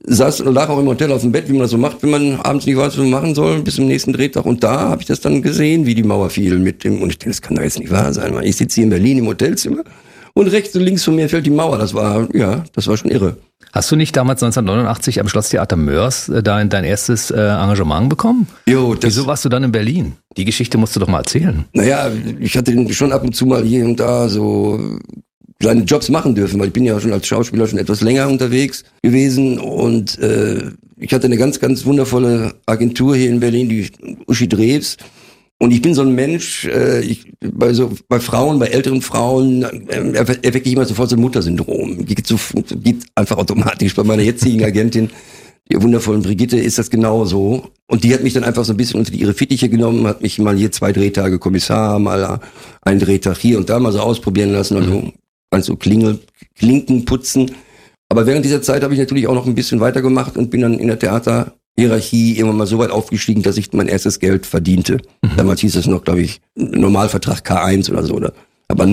lag auch im Hotel auf dem Bett, wie man das so macht, wenn man abends nicht weiß, was man machen soll, bis zum nächsten Drehtag. Und da habe ich das dann gesehen, wie die Mauer fiel mit dem, und ich denke, das kann doch jetzt nicht wahr sein, weil ich sitze hier in Berlin im Hotelzimmer und rechts und links von mir fällt die Mauer. Das war schon irre. Hast du nicht damals 1989 am Schlosstheater Mörs dein erstes Engagement bekommen? Wieso warst du dann in Berlin? Die Geschichte musst du doch mal erzählen. Naja, ich hatte schon ab und zu mal hier und da so kleine Jobs machen dürfen, weil ich bin ja schon als Schauspieler schon etwas länger unterwegs gewesen und ich hatte eine ganz, ganz wundervolle Agentur hier in Berlin, die Uschi Drews. Und ich bin so ein Mensch, bei Frauen, bei älteren Frauen, erwecke ich immer sofort so ein Muttersyndrom. Geht einfach automatisch. Bei meiner jetzigen Agentin, der wundervollen Brigitte, ist das genauso. Und die hat mich dann einfach so ein bisschen unter ihre Fittiche genommen, hat mich mal hier 2 Drehtage Kommissar, mal einen Drehtag hier und da mal so ausprobieren lassen, also Klinken putzen. Aber während dieser Zeit habe ich natürlich auch noch ein bisschen weitergemacht und bin dann in der Theaterhierarchie irgendwann mal so weit aufgestiegen, dass ich mein erstes Geld verdiente. Damals hieß es noch, glaube ich, Normalvertrag K1 oder so. Aber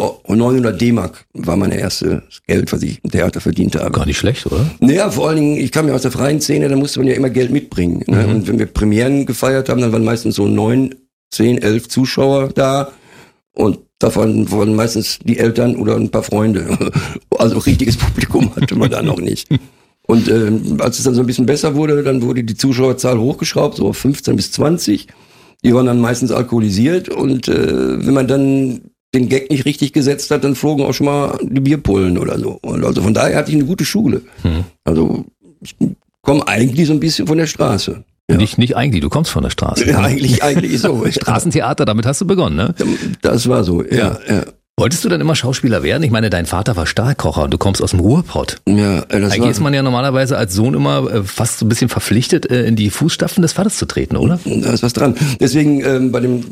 900 D-Mark war mein erstes Geld, was ich im Theater verdient habe. Gar nicht schlecht, oder? Naja, vor allen Dingen, ich kam ja aus der freien Szene, da musste man ja immer Geld mitbringen. Ne? Und wenn wir Premieren gefeiert haben, dann waren meistens so 9, 10, 11 Zuschauer da. Und davon wurden meistens die Eltern oder ein paar Freunde. Also richtiges Publikum hatte man da noch nicht. Und als es dann so ein bisschen besser wurde, dann wurde die Zuschauerzahl hochgeschraubt, so auf 15 bis 20. Die waren dann meistens alkoholisiert. Und wenn man dann den Gag nicht richtig gesetzt hat, dann flogen auch schon mal die Bierpullen oder so. Und also von daher hatte ich eine gute Schule. Also ich komme eigentlich so ein bisschen von der Straße. Ja. Nicht eigentlich, du kommst von der Straße. Ja, eigentlich so. Straßentheater, damit hast du begonnen, ne? Das war so, ja. Wolltest du dann immer Schauspieler werden? Ich meine, dein Vater war Stahlkocher und du kommst aus dem Ruhrpott. Ja, Eigentlich ist man ja normalerweise als Sohn immer fast so ein bisschen verpflichtet, in die Fußstapfen des Vaters zu treten, oder? Da ist was dran. Deswegen bei dem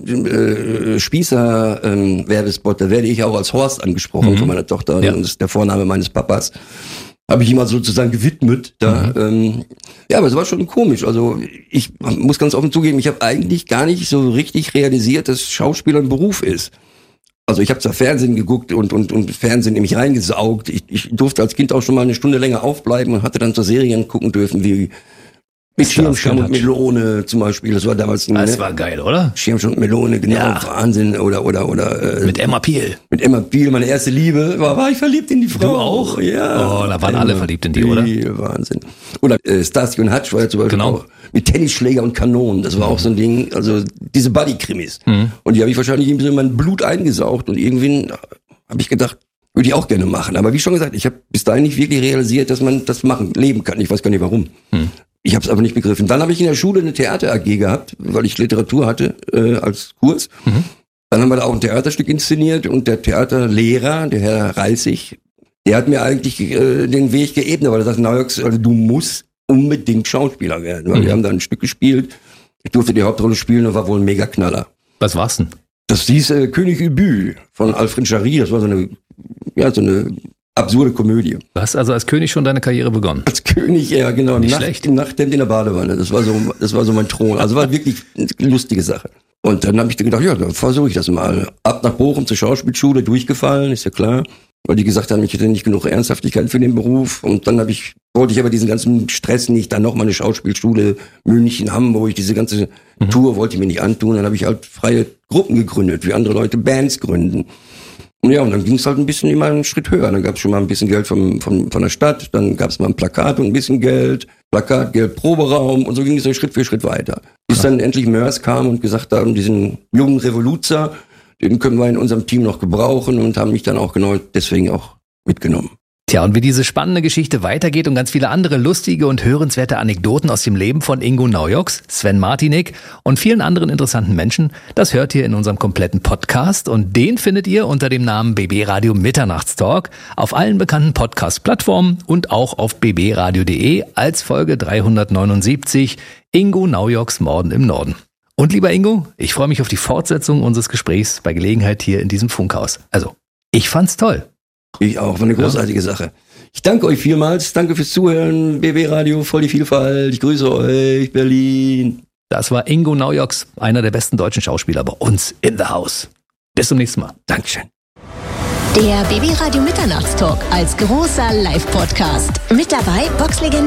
Spießer-Werbespot, da werde ich auch als Horst angesprochen von meiner Tochter. Ja. Das ist der Vorname meines Papas. Habe ich ihm mal sozusagen gewidmet. Ja, aber es war schon komisch. Also ich muss ganz offen zugeben, ich habe eigentlich gar nicht so richtig realisiert, dass Schauspieler ein Beruf ist. Also ich habe zwar Fernsehen geguckt und Fernsehen in mich reingesaugt. Ich durfte als Kind auch schon mal eine Stunde länger aufbleiben und hatte dann so Serien gucken dürfen wie mit Schirmscham und Melone zum Beispiel. Das war damals das war geil, oder? Schirmscham und Melone, genau, ja. Wahnsinn. Oder mit Emma Peel. Mit Emma Peel, meine erste Liebe. War ich verliebt in die Frau. Du auch? Ja. Oh, da waren alle verliebt in die, oder? Wahnsinn. Oder Starsky und Hutch war ja zum Beispiel auch mit Tennisschläger und Kanonen. Das war auch so ein Ding, also diese Buddy-Krimis. Und die habe ich wahrscheinlich in mein Blut eingesaugt. Und irgendwie habe ich gedacht, würde ich auch gerne machen. Aber wie schon gesagt, ich habe bis dahin nicht wirklich realisiert, dass man das leben kann. Ich weiß gar nicht warum. Ich habe es aber nicht begriffen. Dann habe ich in der Schule eine Theater-AG gehabt, weil ich Literatur hatte als Kurs. Dann haben wir da auch ein Theaterstück inszeniert und der Theaterlehrer, der Herr Reissig, der hat mir eigentlich den Weg geebnet, weil er sagt, Naujoks, also du musst unbedingt Schauspieler werden. Weil wir haben da ein Stück gespielt. Ich durfte die Hauptrolle spielen und war wohl ein Mega-Knaller. Was war's denn? Das hieß König Ubu von Alfred Jarry. Das war so eine absurde Komödie. Du hast also als König schon deine Karriere begonnen? Als König, ja, genau. Im Nachthemd in der Badewanne. Das war so mein Thron. Also war wirklich eine lustige Sache. Und dann habe ich gedacht, ja, dann versuche ich das mal. Ab nach Bochum zur Schauspielschule, durchgefallen, ist ja klar. Weil die gesagt haben, ich hätte nicht genug Ernsthaftigkeit für den Beruf. Und dann wollte ich aber diesen ganzen Stress nicht, dann nochmal eine Schauspielschule, München, Hamburg, diese ganze Tour wollte ich mir nicht antun. Dann habe ich halt freie Gruppen gegründet, wie andere Leute Bands gründen. Ja, und dann ging es halt ein bisschen immer einen Schritt höher. Dann gab es schon mal ein bisschen Geld von der Stadt, dann gab es mal ein Plakat und ein bisschen Geld, Plakat, Geld, Proberaum und so ging es dann Schritt für Schritt weiter. Bis dann endlich Mörs kam und gesagt haben, diesen jungen Revoluzer, den können wir in unserem Team noch gebrauchen und haben mich dann auch genau deswegen auch mitgenommen. Tja, und wie diese spannende Geschichte weitergeht und ganz viele andere lustige und hörenswerte Anekdoten aus dem Leben von Ingo Naujoks, Sven Martinek und vielen anderen interessanten Menschen, das hört ihr in unserem kompletten Podcast und den findet ihr unter dem Namen BB Radio Mitternachtstalk auf allen bekannten Podcast-Plattformen und auch auf bbradio.de als Folge 379 Ingo Naujoks Morden im Norden. Und lieber Ingo, ich freue mich auf die Fortsetzung unseres Gesprächs bei Gelegenheit hier in diesem Funkhaus. Also, ich fand's toll. Ich auch, war eine großartige Sache. Ich danke euch vielmals, danke fürs Zuhören, BB Radio, voll die Vielfalt, ich grüße euch, Berlin. Das war Ingo Naujoks, einer der besten deutschen Schauspieler bei uns in the house. Bis zum nächsten Mal. Dankeschön. Der BB Radio Mitternachtstalk als großer Live-Podcast. Mit dabei Boxlegende